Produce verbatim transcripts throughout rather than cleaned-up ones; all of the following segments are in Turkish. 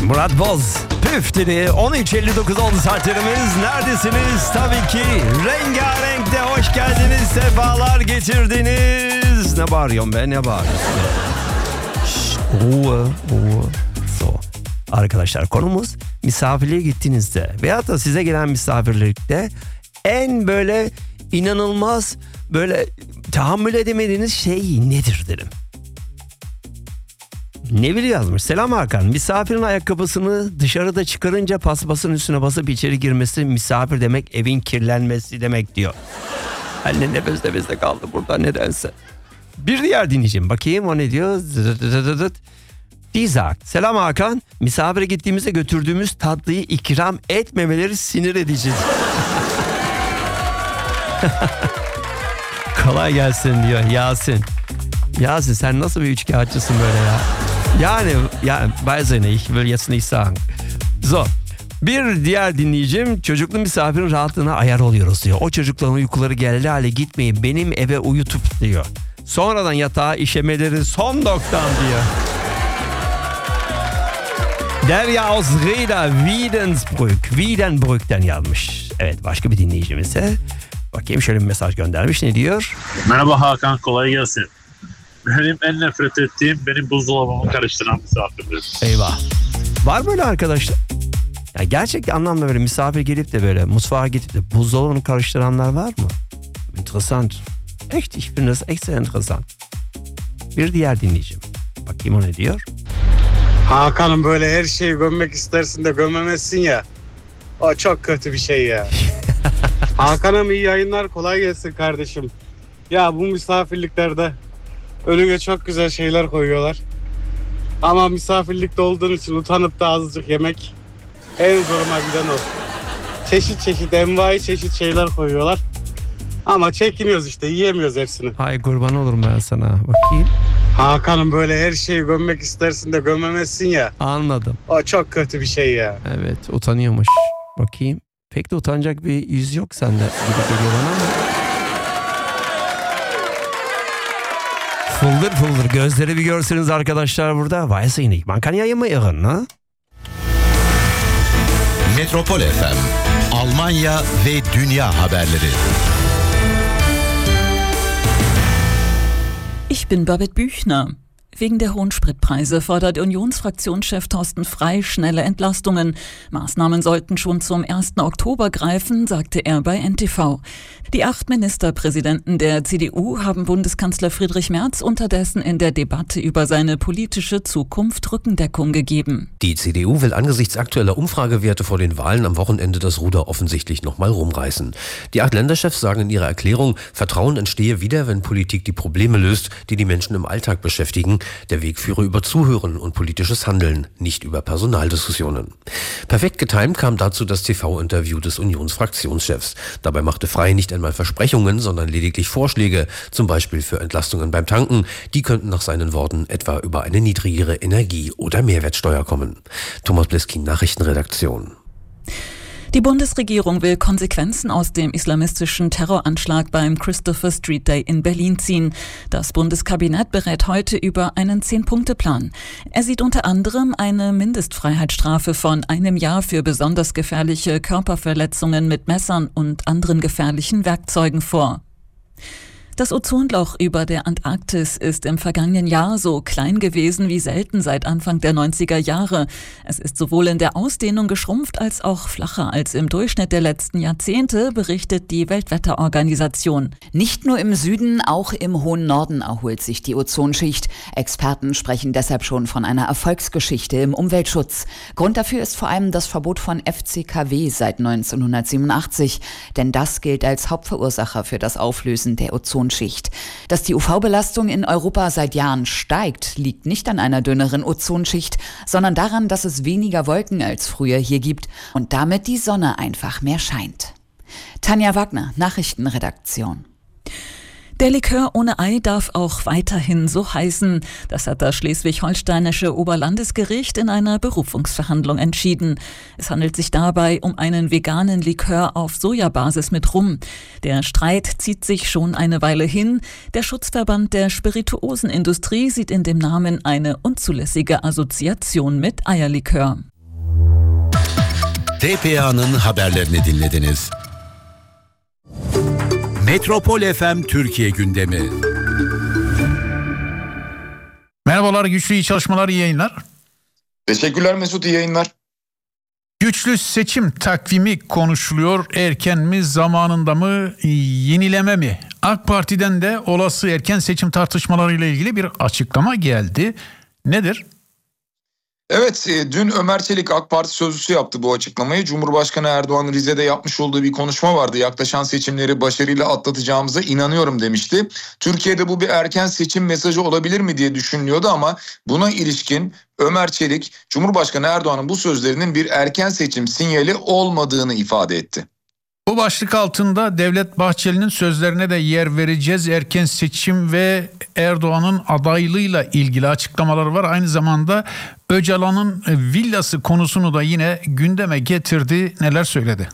Murat Boz, Püf dedi. on üç elli dokuz oldu saatlerimiz. Neredesiniz? Tabii ki Rengarenk'te hoş geldiniz, sefalar getirdiniz. Ne bağırıyorsun be, ne bağırıyorsun? Şşş, Ruhe, Ruhe. So. Arkadaşlar, konumuz misafirliğe gittiğinizde veyahut da size gelen misafirlikte en böyle inanılmaz, böyle tahammül edemediğiniz şey nedir derim. Ne biri yazmış? Selam Hakan. Misafirin ayakkabısını dışarıda çıkarınca paspasın üstüne basıp içeri girmesi misafir demek, evin kirlenmesi demek diyor. Anne nefes nefeste kaldı burada nedense. Bir diğer dinleyicim, bakayım o ne diyor? Dizak. Selam Hakan. Misafire gittiğimizde götürdüğümüz tatlıyı ikram etmemeleri sinir edici. Kolay gelsin diyor Yasin. Yasin, sen nasıl bir üçkağıtçısın böyle ya? Yani, ya, weiß ich nicht, will jetzt nicht sagen. So. Bir diğer dinleyicim, çocuklu misafirin rahatlığına ayar oluyoruz diyor. O çocukların uykuları geldi hale gitmeyin, benim eve uyutup diyor. Sonradan yatağa işemeleri son noktam diyor. Derya aus Reda, Wiedensbrück, Wiedenbrück'ten yazmış. Evet, başka bir dinleyicimiz de. Bakayım, şöyle bir mesaj göndermiş, ne diyor? Merhaba Hakan, kolay gelsin. Benim en nefret ettiğim benim buzdolabımı karıştıran misafirler. Eyvah. Var böyle arkadaşlar. Ya gerçek anlamda böyle misafir gelip de böyle mutfağa gidip de buzdolabını karıştıranlar var mı? Interessant. Echt, ich finde das echt sehr interessant. Bir diğer dinleyicim. Bakayım o ne diyor? Hakan'ım, böyle her şeyi gömmek istersin de gömemezsin ya. O çok kötü bir şey ya. Hakan'ım, iyi yayınlar, kolay gelsin kardeşim. Ya bu misafirliklerde önüne çok güzel şeyler koyuyorlar. Ama misafirlikte olduğun için utanıp da azıcık yemek en zoruma giden o. Çeşit çeşit, envai çeşit şeyler koyuyorlar. Ama çekiniyoruz işte, yiyemiyoruz hepsini. Ay kurban olurum ben sana. Bakayım. Hakan'ım, böyle her şeyi gömmek istersin de gömemezsin ya. Anladım. O çok kötü bir şey ya. Evet, utanıyormuş. Bakayım. Pek de utanacak bir yüz yok sende gibi geliyor bana ama. Fıldır fıldır gözleri bir görseniz arkadaşlar burada. Weiß ich nicht. Man kann ja immer irren, ne? Metropol F M, Almanya ve dünya haberleri. Ich bin Babette Büchner. Wegen der hohen Spritpreise fordert Unionsfraktionschef Thorsten Frey schnelle Entlastungen. Maßnahmen sollten schon zum ersten Oktober greifen, sagte er bei N T V. Die acht Ministerpräsidenten der C D U haben Bundeskanzler Friedrich Merz unterdessen in der Debatte über seine politische Zukunft Rückendeckung gegeben. Die C D U will angesichts aktueller Umfragewerte vor den Wahlen am Wochenende das Ruder offensichtlich nochmal rumreißen. Die acht Länderchefs sagen in ihrer Erklärung, Vertrauen entstehe wieder, wenn Politik die Probleme löst, die die Menschen im Alltag beschäftigen. Der Weg führe über Zuhören und politisches Handeln, nicht über Personaldiskussionen. Perfekt getimt kam dazu das T V-Interview des Unionsfraktionschefs. Dabei machte Frey nicht einmal Versprechungen, sondern lediglich Vorschläge, zum Beispiel für Entlastungen beim Tanken. Die könnten nach seinen Worten etwa über eine niedrigere Energie- oder Mehrwertsteuer kommen. Thomas Bliskin, Nachrichtenredaktion. Die Bundesregierung will Konsequenzen aus dem islamistischen Terroranschlag beim Christopher Street Day in Berlin ziehen. Das Bundeskabinett berät heute über einen Zehn-Punkte-Plan. Er sieht unter anderem eine Mindestfreiheitsstrafe von einem Jahr für besonders gefährliche Körperverletzungen mit Messern und anderen gefährlichen Werkzeugen vor. Das Ozonloch über der Antarktis ist im vergangenen Jahr so klein gewesen wie selten seit Anfang der neunziger Jahre. Es ist sowohl in der Ausdehnung geschrumpft als auch flacher als im Durchschnitt der letzten Jahrzehnte, berichtet die Weltwetterorganisation. Nicht nur im Süden, auch im hohen Norden erholt sich die Ozonschicht. Experten sprechen deshalb schon von einer Erfolgsgeschichte im Umweltschutz. Grund dafür ist vor allem das Verbot von F C K W seit neunzehnhundertsiebenundachtzig. Denn das gilt als Hauptverursacher für das Auflösen der Ozonschicht. Dass die U V-Belastung in Europa seit Jahren steigt, liegt nicht an einer dünneren Ozonschicht, sondern daran, dass es weniger Wolken als früher hier gibt und damit die Sonne einfach mehr scheint. Tanja Wagner, Nachrichtenredaktion. Der Likör ohne Ei darf auch weiterhin so heißen. Das hat das schleswig-holsteinische Oberlandesgericht in einer Berufungsverhandlung entschieden. Es handelt sich dabei um einen veganen Likör auf Sojabasis mit Rum. Der Streit zieht sich schon eine Weile hin. Der Schutzverband der Spirituosenindustrie sieht in dem Namen eine unzulässige Assoziation mit Eierlikör. D P A'nın haberlerini dinlediniz. Metropol F M Türkiye gündemi. Merhabalar, güçlü iyi çalışmalar, iyi yayınlar. Teşekkürler Mesut, iyi yayınlar. Güçlü seçim takvimi konuşuluyor. Erken mi, zamanında mı, yenileme mi? AK Parti'den de olası erken seçim tartışmalarıyla ilgili bir açıklama geldi. Nedir? Evet, dün Ömer Çelik AK Parti sözcüsü yaptı bu açıklamayı. Cumhurbaşkanı Erdoğan Rize'de yapmış olduğu bir konuşma vardı. Yaklaşan seçimleri başarıyla atlatacağımıza inanıyorum demişti. Türkiye'de bu bir erken seçim mesajı olabilir mi diye düşünülüyordu ama buna ilişkin Ömer Çelik, Cumhurbaşkanı Erdoğan'ın bu sözlerinin bir erken seçim sinyali olmadığını ifade etti. Bu başlık altında Devlet Bahçeli'nin sözlerine de yer vereceğiz. Erken seçim ve Erdoğan'ın adaylığıyla ilgili açıklamaları var. Aynı zamanda Öcalan'ın villası konusunu da yine gündeme getirdi. Neler söyledi?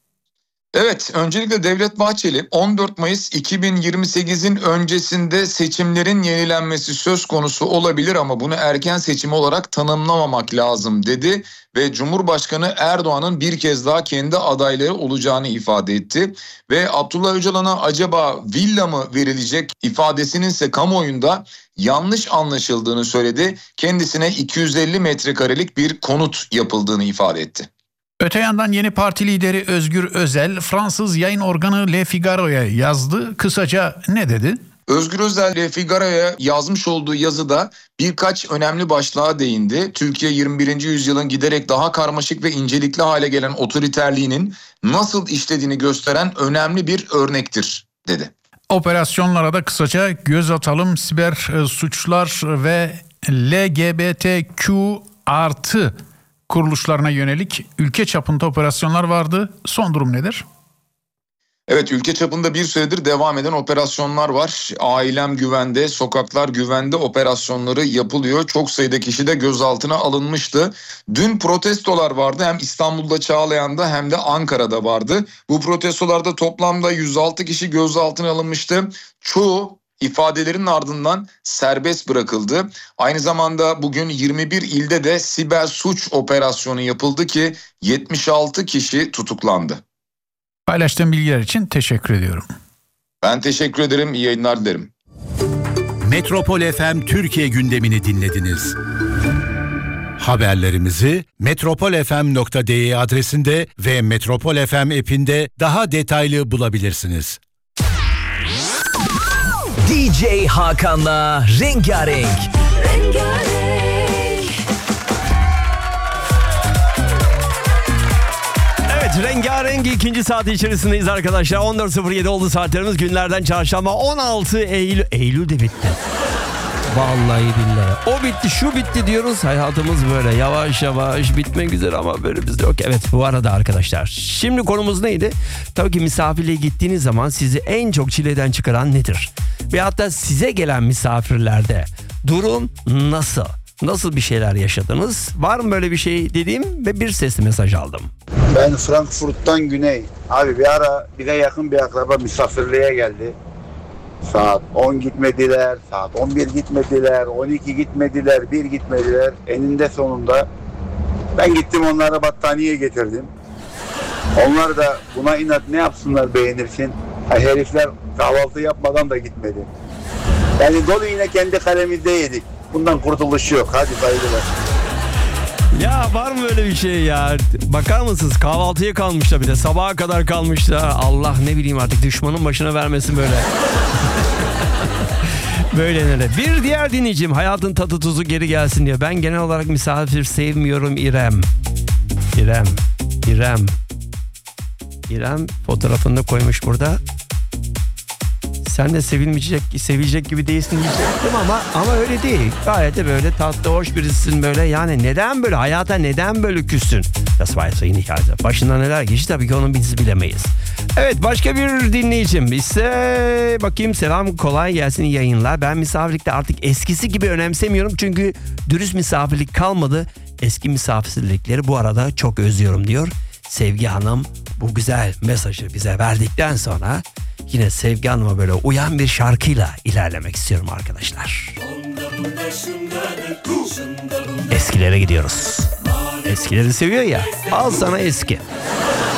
Evet, öncelikle Devlet Bahçeli on dört Mayıs iki bin yirmi sekizin öncesinde seçimlerin yenilenmesi söz konusu olabilir ama bunu erken seçim olarak tanımlamamak lazım dedi ve Cumhurbaşkanı Erdoğan'ın bir kez daha kendi adayları olacağını ifade etti ve Abdullah Öcalan'a acaba villa mı verilecek ifadesinin ise kamuoyunda yanlış anlaşıldığını söyledi. Kendisine iki yüz elli metrekarelik bir konut yapıldığını ifade etti. Öte yandan yeni parti lideri Özgür Özel Fransız yayın organı Le Figaro'ya yazdı. Kısaca ne dedi? Özgür Özel Le Figaro'ya yazmış olduğu yazıda birkaç önemli başlığa değindi. Türkiye yirmi birinci yüzyılın giderek daha karmaşık ve incelikli hale gelen otoriterliğinin nasıl işlediğini gösteren önemli bir örnektir dedi. Operasyonlara da kısaca göz atalım. Siber suçlar ve L G B T Q artı kuruluşlarına yönelik ülke çapında operasyonlar vardı. Son durum nedir? Evet, ülke çapında bir süredir devam eden operasyonlar var. Ailem güvende, sokaklar güvende operasyonları yapılıyor. Çok sayıda kişi de gözaltına alınmıştı. Dün protestolar vardı. Hem İstanbul'da Çağlayan'da hem de Ankara'da vardı. Bu protestolarda toplamda yüz altı kişi gözaltına alınmıştı. Çoğu ifadelerin ardından serbest bırakıldı. Aynı zamanda bugün yirmi bir ilde de siber suç operasyonu yapıldı ki yetmiş altı kişi tutuklandı. Paylaştığım bilgiler için teşekkür ediyorum. Ben teşekkür ederim. İyi yayınlar dilerim. Metropol F M Türkiye gündemini dinlediniz. Haberlerimizi metropol f m nokta d e adresinde ve Metropol F M app'inde daha detaylı bulabilirsiniz. D J Hakan'la Rengarenk. Rengarenk. Evet, Rengarenk ikinci saat içerisindeyiz arkadaşlar. on dört sıfır yedi oldu saatlerimiz. Günlerden çarşamba on altı Eylül. Eylül de bitti. Vallahi billahi. O bitti, şu bitti diyoruz. Hayatımız böyle yavaş yavaş bitmek üzere ama böyle bizde yok. Evet, bu arada arkadaşlar. Şimdi konumuz neydi? Tabii ki misafirliğe gittiğiniz zaman sizi en çok çileden çıkaran nedir? Ve hatta size gelen misafirlerde durum nasıl? Nasıl bir şeyler yaşadınız? Var mı böyle bir şey dediğim ve bir sesli mesaj aldım. Ben Frankfurt'tan Güney. Abi bir ara bir de yakın bir akraba misafirliğe geldi. Saat on gitmediler, saat on bir gitmediler, on iki gitmediler, bir gitmediler. Eninde sonunda ben gittim, onlara battaniye getirdim. Onlar da buna inat ne yapsınlar beğenirsin. Ha, herifler kahvaltı yapmadan da gitmedi. Yani dolu yine kendi kalemizde yedik. Bundan kurtuluş yok. Hadi saygılar. Ya var mı öyle bir şey ya? Bakar mısınız? Kahvaltıya kalmışlar bir de. Sabaha kadar kalmışlar. Allah ne bileyim artık, düşmanın başına vermesin böyle. Böyle nere? Bir diğer dinleyicim, hayatın tadı tuzu geri gelsin diyor. Ben genel olarak misafir sevmiyorum İrem. İrem. İrem. İrem fotoğrafını da koymuş burada. Sen de sevilmeyecek, sevilecek gibi değilsin diyecektim ama ama öyle değil. Gayet de böyle tatlı, hoş birisin böyle. Yani neden böyle, hayata neden böyle küssün? Das war jetzt nicht also. Başından neler geçti tabii ki onu biz bilemeyiz. Evet, başka bir dinleyicim ise bakayım, selam, kolay gelsin, iyi yayınlar. Ben misafirlikte artık eskisi gibi önemsemiyorum çünkü dürüst misafirlik kalmadı. Eski misafirlikleri bu arada çok özlüyorum diyor. Sevgi Hanım bu güzel mesajı bize verdikten sonra yine Sevgi Hanım'a böyle uyan bir şarkıyla ilerlemek istiyorum arkadaşlar. Eskilere gidiyoruz. Eskileri seviyor ya. Al sana eski.